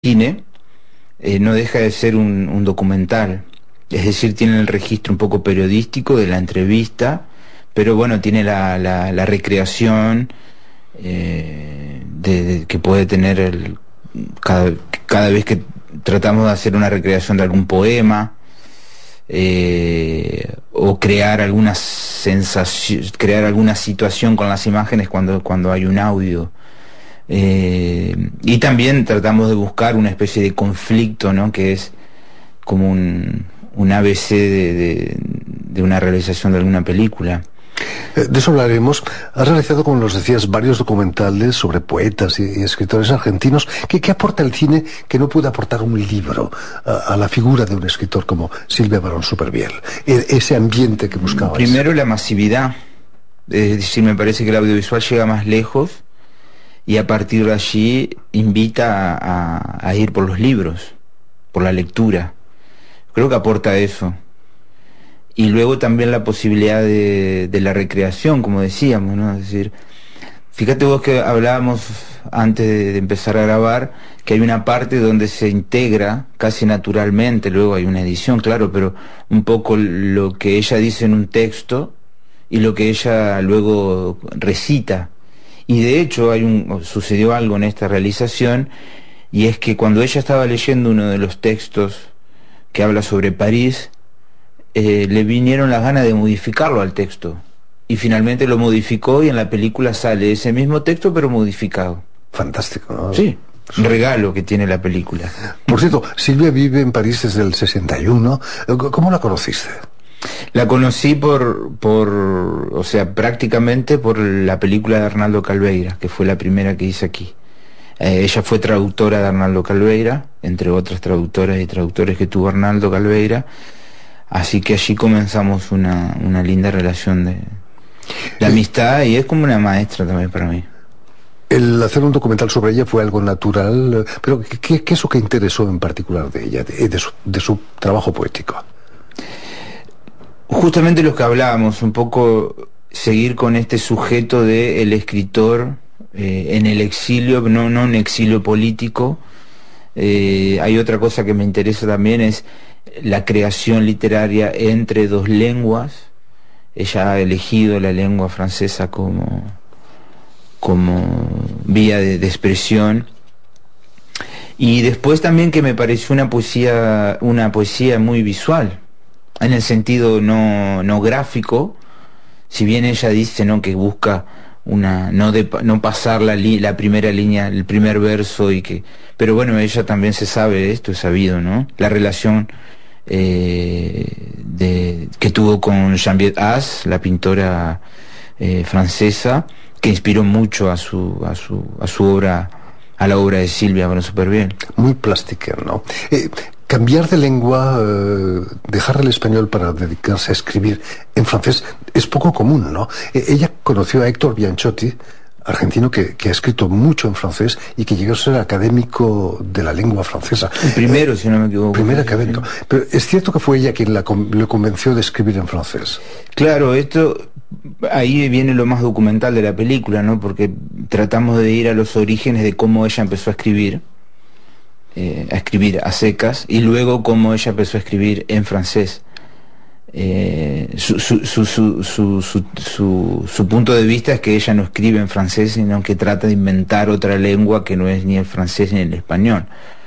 cine no deja de ser un documental, es decir, tiene el registro un poco periodístico de la entrevista, pero bueno, tiene la recreación que puede tener cada vez que tratamos de hacer una recreación de algún poema, o crear alguna sensación, crear alguna situación con las imágenes cuando hay un audio. Y también tratamos de buscar una especie de conflicto, ¿no? Que es como un ABC de una realización de alguna película. De eso hablaremos. Has realizado, como nos decías, varios documentales sobre poetas y escritores argentinos. ¿Qué aporta el cine que no puede aportar un libro a la figura de un escritor como Silvia Barón Supervielle? Ese ambiente que buscabas. Primero, la masividad. Es decir, me parece que el audiovisual llega más lejos y a partir de allí invita a ir por los libros, por la lectura. Creo que aporta eso. Y luego también la posibilidad de la recreación, como decíamos, ¿no? Es decir, fíjate vos que hablábamos antes de empezar a grabar, que hay una parte donde se integra casi naturalmente, luego hay una edición, claro, pero un poco lo que ella dice en un texto y lo que ella luego recita. Y de hecho sucedió algo en esta realización, y es que cuando ella estaba leyendo uno de los textos que habla sobre París, le vinieron las ganas de modificarlo al texto, y finalmente lo modificó, y en la película sale ese mismo texto pero modificado. Fantástico, ¿no? Sí, un regalo que tiene la película. Por cierto, Silvia vive en París desde el 61. ¿Cómo la conociste? La conocí o sea, prácticamente por la película de Arnaldo Calveira, que fue la primera que hice aquí. Ella fue traductora de Arnaldo Calveira, entre otras traductoras y traductores que tuvo Arnaldo Calveira. Así que allí comenzamos una linda relación de amistad, y es como una maestra también para mí. El hacer un documental sobre ella fue algo natural, pero ¿qué es lo que interesó en particular de ella, de su trabajo poético? Justamente lo que hablábamos, un poco seguir con este sujeto de el escritor en el exilio, no un exilio político. Hay otra cosa que me interesa también, es la creación literaria entre dos lenguas. Ella ha elegido la lengua francesa como vía de expresión. Y después también que me pareció una poesía muy visual, en el sentido no gráfico, si bien ella dice, ¿no?, que busca no pasar la primera línea, el primer verso, pero bueno, ella también se sabe esto, es sabido, ¿no?, la relación que tuvo con Jean-Viet Haas, la pintora francesa, que inspiró mucho a su obra, a la obra de Silvia Barón Supervielle. Muy plástica, ¿no? Cambiar de lengua, dejar el español para dedicarse a escribir en francés es poco común, ¿no? Ella conoció a Héctor Bianchotti, argentino que ha escrito mucho en francés y que llegó a ser académico de la lengua francesa. El primero, si no me equivoco. Primer académico. Pero es cierto que fue ella quien le convenció de escribir en francés. Claro, ahí viene lo más documental de la película, ¿no? Porque tratamos de ir a los orígenes de cómo ella empezó a escribir a secas, y luego cómo ella empezó a escribir en francés. Su punto de vista es que ella no escribe en francés, sino que trata de inventar otra lengua que no es ni el francés ni el español.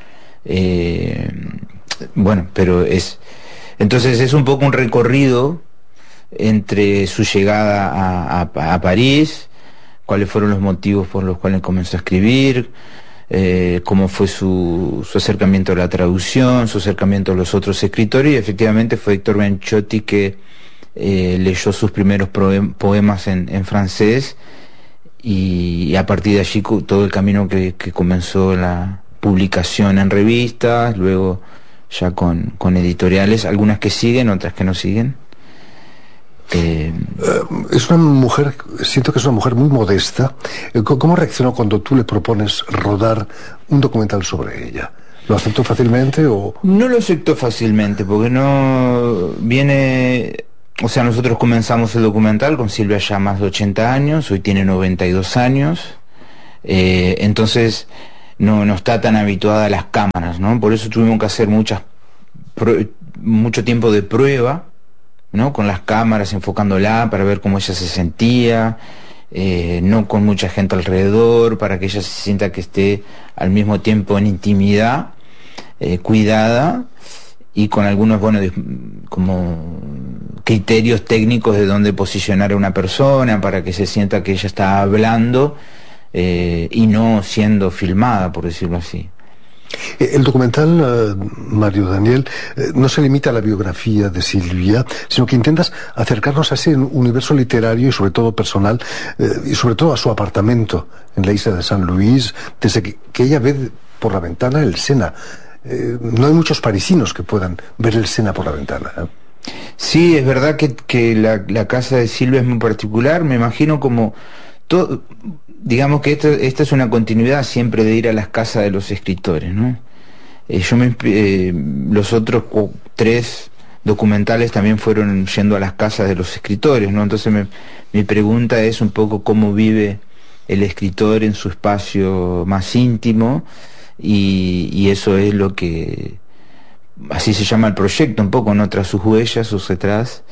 Bueno, pero entonces es un poco un recorrido entre su llegada a París, cuáles fueron los motivos por los cuales comenzó a escribir, cómo fue su acercamiento a la traducción, su acercamiento a los otros escritores, y efectivamente fue Héctor Bianchotti que leyó sus primeros poemas en francés, y a partir de allí todo el camino que comenzó la publicación en revistas, luego ya con editoriales, algunas que siguen, otras que no siguen. Es una mujer, siento que es una mujer muy modesta. ¿Cómo reaccionó cuando tú le propones rodar un documental sobre ella? ¿Lo aceptó fácilmente o...? No lo aceptó fácilmente, porque no viene... O sea, nosotros comenzamos el documental con Silvia ya más de 80 años, hoy tiene 92 años. Entonces no está tan habituada a las cámaras, ¿no? Por eso tuvimos que hacer mucho tiempo de prueba, ¿no? Con las cámaras, enfocándola para ver cómo ella se sentía, no con mucha gente alrededor, para que ella se sienta que esté al mismo tiempo en intimidad, cuidada, y con algunos, bueno, como criterios técnicos de dónde posicionar a una persona para que se sienta que ella está hablando y no siendo filmada, por decirlo así. El documental, Mario Daniel, no se limita a la biografía de Silvia, sino que intentas acercarnos a ese universo literario y sobre todo personal, y sobre todo a su apartamento en la isla de San Luis, desde que ella ve por la ventana el Sena. No hay muchos parisinos que puedan ver el Sena por la ventana, ¿eh? Sí, es verdad que la casa de Silvia es muy particular. Me imagino como todo, digamos que esta es una continuidad siempre de ir a las casas de los escritores, ¿no? Los otros 3 documentales también fueron yendo a las casas de los escritores, ¿no? Entonces mi pregunta es un poco cómo vive el escritor en su espacio más íntimo, y eso es lo que, así se llama el proyecto un poco, ¿no? Tras sus huellas, sus detrás,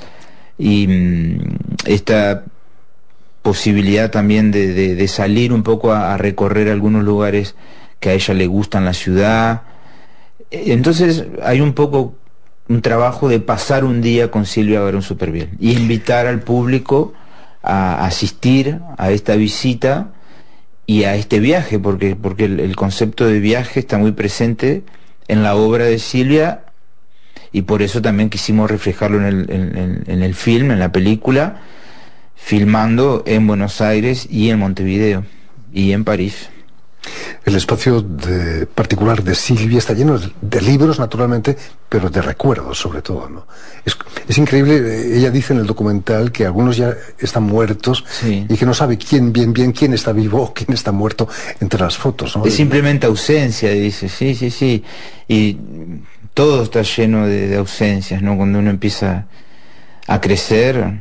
y esta posibilidad también de salir un poco a recorrer algunos lugares que a ella le gustan, la ciudad. Entonces hay un poco un trabajo de pasar un día con Silvia Barón Supervielle y invitar al público a asistir a esta visita y a este viaje, porque el concepto de viaje está muy presente en la obra de Silvia, y por eso también quisimos reflejarlo en el film, en la película, filmando en Buenos Aires y en Montevideo y en París. El espacio particular de Silvia está lleno de libros, naturalmente, pero de recuerdos, sobre todo, ¿no? Es increíble. Ella dice en el documental que algunos ya están muertos, sí, y que no sabe quién está vivo o quién está muerto entre las fotos, ¿no? Es simplemente ausencia, dice. Sí. Y todo está lleno de ausencias, ¿no? Cuando uno empieza a crecer,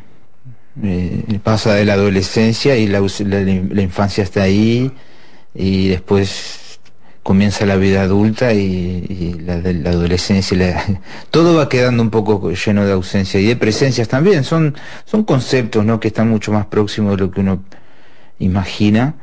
pasa de la adolescencia y la infancia está ahí, y después comienza la vida adulta y la adolescencia, todo va quedando un poco lleno de ausencia y de presencias también. Son conceptos, ¿no?, que están mucho más próximos de lo que uno imagina,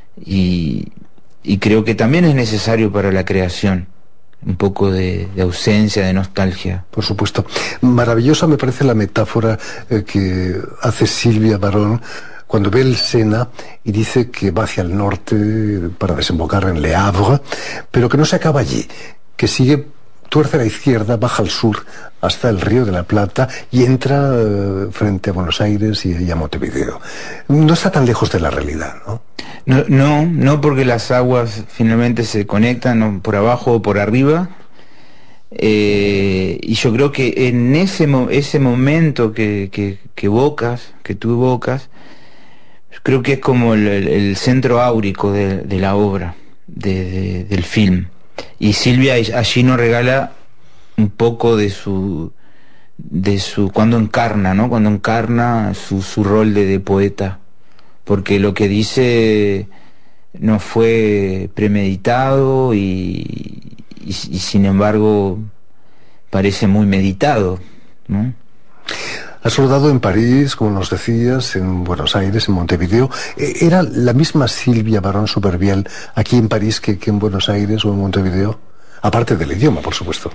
y creo que también es necesario para la creación un poco de ausencia, de nostalgia. Por supuesto. Maravillosa me parece la metáfora que hace Silvia Barón cuando ve el Sena y dice que va hacia el norte para desembocar en Le Havre, pero que no se acaba allí, que tuerce a la izquierda, baja al sur hasta el Río de la Plata y entra frente a Buenos Aires y a Montevideo. No está tan lejos de la realidad, ¿no? No, porque las aguas finalmente se conectan, ¿no?, por abajo o por arriba, y yo creo que en ese momento que tú evocas, creo que es como el centro áurico de la obra, del film. Y Silvia allí nos regala un poco de su cuando encarna, ¿no? Cuando encarna su rol de poeta, porque lo que dice no fue premeditado y sin embargo parece muy meditado, ¿no? Has rodado en París, como nos decías, en Buenos Aires, en Montevideo. ¿Era la misma Silvia Barón Supervielle aquí en París que en Buenos Aires o en Montevideo? Aparte del idioma, por supuesto.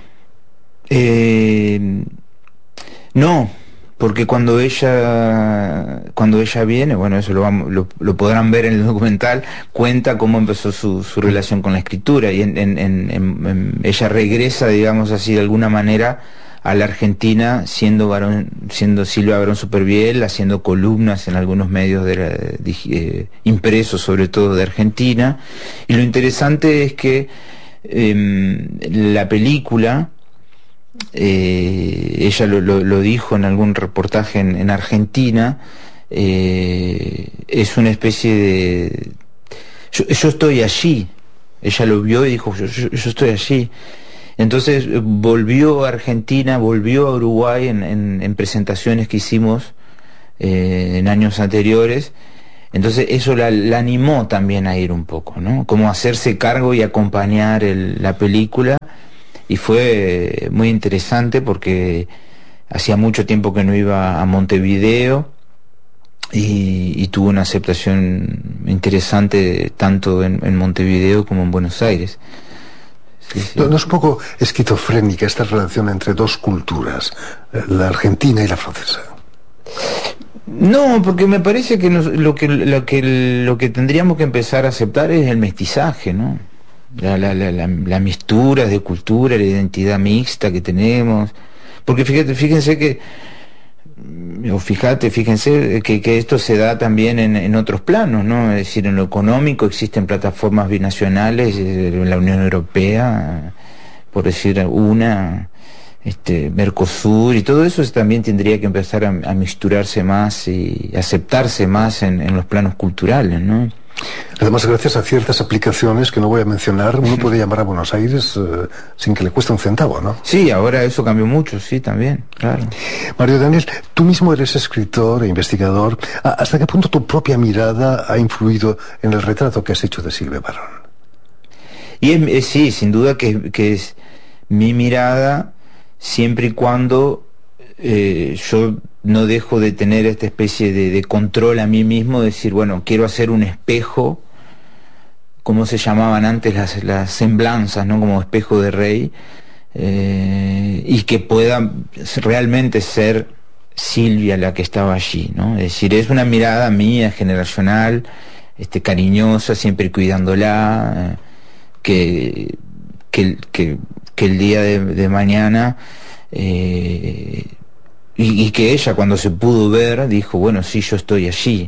No, porque cuando ella viene, bueno, eso lo podrán ver en el documental, cuenta cómo empezó su relación con la escritura, y ella regresa, digamos así, de alguna manera a la Argentina siendo Silvia Barón Supervielle, haciendo columnas en algunos medios impresos, sobre todo de Argentina. Y lo interesante es que la película, ella lo dijo en algún reportaje en Argentina, es una especie de yo estoy allí. Ella lo vio y dijo, yo estoy allí. Entonces volvió a Argentina, volvió a Uruguay en presentaciones que hicimos en años anteriores, Entonces eso la animó también a ir un poco, ¿no? Como hacerse cargo y acompañar la película, y fue muy interesante porque hacía mucho tiempo que no iba a Montevideo, y tuvo una aceptación interesante tanto en Montevideo como en Buenos Aires. Sí, sí. ¿No es un poco esquizofrénica esta relación entre dos culturas, la argentina y la francesa? No, porque me parece que lo que tendríamos que empezar a aceptar es el mestizaje, ¿no? La mistura de cultura, la identidad mixta que tenemos. Porque fíjense que esto se da también en otros planos, ¿no? Es decir, en lo económico existen plataformas binacionales, en la Unión Europea, por decir una, Mercosur, y todo eso también tendría que empezar a misturarse más y aceptarse más en los planos culturales, ¿no? Además, gracias a ciertas aplicaciones que no voy a mencionar, uno puede llamar a Buenos Aires sin que le cueste un centavo, ¿no? Sí, ahora eso cambió mucho, sí, también, claro. Mario Daniel, tú mismo eres escritor e investigador. ¿Hasta qué punto tu propia mirada ha influido en el retrato que has hecho de Silvia Barón? Y sí, sin duda que es mi mirada, siempre y cuando yo no dejo de tener esta especie de control a mí mismo, decir, bueno, quiero hacer un espejo, como se llamaban antes las semblanzas, ¿no? Como espejo de rey, y que pueda realmente ser Silvia la que estaba allí, ¿no? Es decir, es una mirada mía, generacional, cariñosa, siempre cuidándola, que el día de mañana, y que ella, cuando se pudo ver, dijo, bueno, sí, yo estoy allí.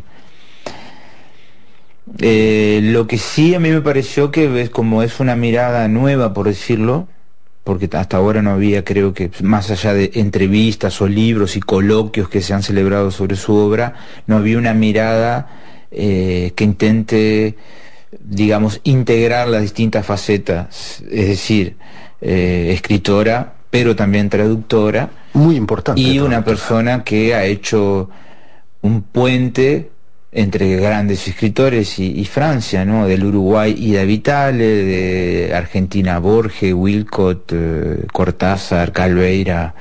Lo que sí a mí me pareció que como es una mirada nueva, por decirlo, porque hasta ahora no había, creo que más allá de entrevistas o libros y coloquios que se han celebrado sobre su obra, no había una mirada que intente, digamos, integrar las distintas facetas, es decir, escritora, pero también traductora, muy importante, y una persona que ha hecho un puente entre grandes escritores y Francia, ¿no? Del Uruguay Ida Vitale, de Argentina Borges, Wilcott, Cortázar, Calveira,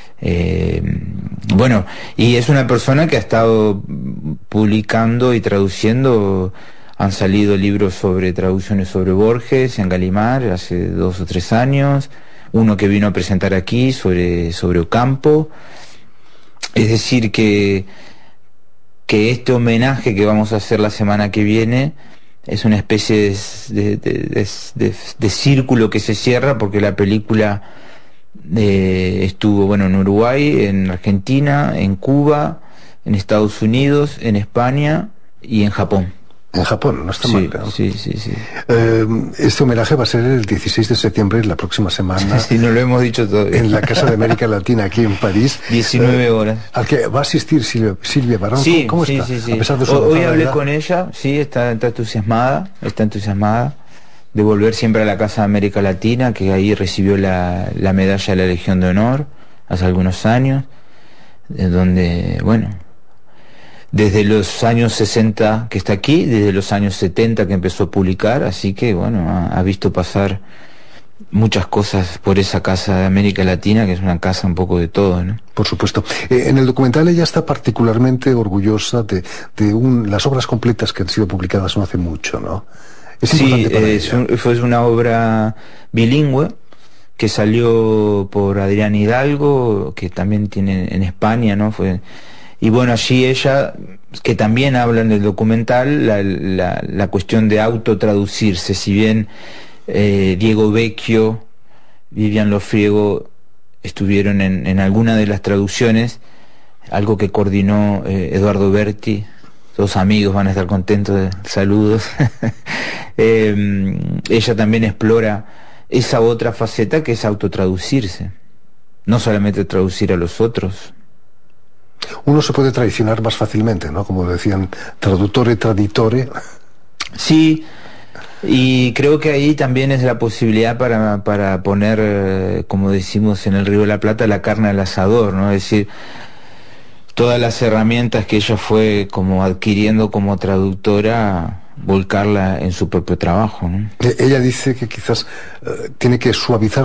bueno, y es una persona que ha estado publicando y traduciendo. Han salido libros sobre traducciones sobre Borges en Gallimard hace 2 o 3 años, uno que vino a presentar aquí sobre Ocampo. Es decir, que este homenaje que vamos a hacer la semana que viene es una especie de círculo que se cierra, porque la película estuvo, bueno, en Uruguay, en Argentina, en Cuba, en Estados Unidos, en España y en Japón. En Japón, no está mal, ¿no? Sí. Este homenaje va a ser el 16 de septiembre, la próxima semana. Sí, no lo hemos dicho todavía. En la Casa de América Latina, aquí en París. 19 horas. Al que va a asistir Silvia Barón. Sí, ¿Cómo está? Sí. A pesar de su Hoy hablé edad. con ella, sí, está entusiasmada de volver siempre a la Casa de América Latina, que ahí recibió la medalla de la Legión de Honor hace algunos años, donde, bueno, desde los años 60 que está aquí, desde los años 70 que empezó a publicar, así que bueno, ha visto pasar muchas cosas por esa Casa de América Latina, que es una casa un poco de todo, ¿no? Por supuesto. En el documental ella está particularmente orgullosa de las obras completas que han sido publicadas no hace mucho, ¿no? Es importante para ella. Fue una obra bilingüe que salió por Adrián Hidalgo, que también tiene en España, ¿no? Y bueno, allí ella, que también habla en el documental, la cuestión de autotraducirse. Si bien Diego Vecchio, Vivian Lofriego estuvieron en alguna de las traducciones, algo que coordinó Eduardo Berti, 2 amigos van a estar contentos, saludos. Ella también explora esa otra faceta, que es autotraducirse, no solamente traducir a los otros. Uno se puede traicionar más fácilmente, ¿no? Como decían, traduttore, traditore. Sí, y creo que ahí también es la posibilidad para poner, como decimos en el Río de la Plata, la carne al asador, ¿no? Es decir, todas las herramientas que ella fue como adquiriendo como traductora, volcarla en su propio trabajo, ¿no? Ella dice que quizás tiene que suavizar